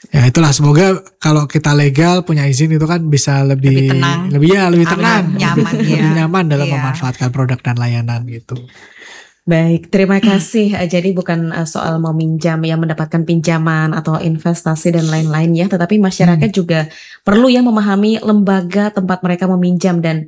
Ya itulah, semoga kalau kita legal punya izin itu kan bisa Lebih tenang, lebih aman, tenang, nyaman lebih ya. nyaman dalam Iya. memanfaatkan produk dan layanan gitu. Baik, terima kasih. Jadi bukan soal meminjam ya, mendapatkan pinjaman atau investasi dan lain-lain ya, tetapi masyarakat juga perlu ya memahami lembaga tempat mereka meminjam dan